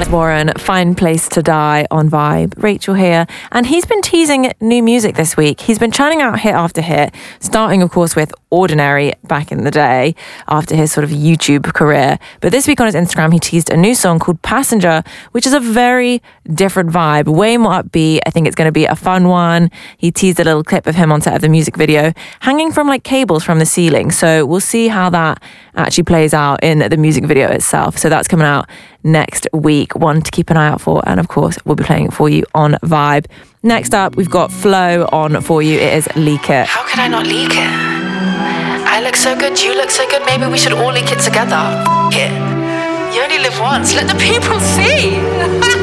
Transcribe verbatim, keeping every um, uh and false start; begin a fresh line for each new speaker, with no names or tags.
Ed Warren, Fine Place to Die on Vibe. Rachel here. And he's been teasing new music this week. He's been churning out hit after hit, starting, of course, with Ordinary back in the day after his sort of YouTube career. But this week on his Instagram, he teased a new song called Passenger, which is a very different vibe, way more upbeat. I think it's going to be a fun one. He teased a little clip of him on set of the music video, hanging from like cables from the ceiling. So we'll see how that actually plays out in the music video itself. So that's coming out next week, one to keep an eye out for. And of course, we'll be playing it for you on Vibe. Next up, we've got Flow on for you. It is Leak It.
How could I not leak it? I look so good, you look so good, maybe we should all leak it together. F- it. You only live once, let the people see.